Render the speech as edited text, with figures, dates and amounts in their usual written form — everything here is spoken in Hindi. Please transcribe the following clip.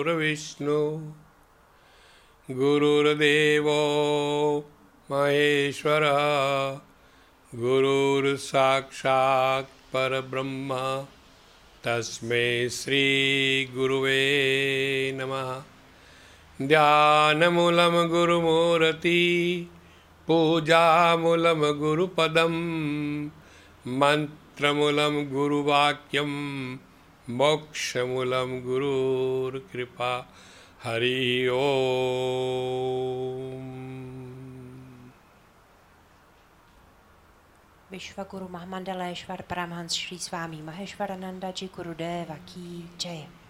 गुरुर्विष्णु गुरुर्देवो महेश्वरः गुरुर्साक्षात् परब्रह्म तस्मै श्री गुरुवे नमः। ध्यानमूलं गुरुमूर्ति पूजामूलं गुरुपदं मंत्रमूलं गुरुवाक्यं मोक्षमूलं गुरुर्कृपा। हरि ओम। विश्वगुरु महामंडलेश्वर परमहंस श्री स्वामी महेश्वरानंद जी गुरुदेव की जय।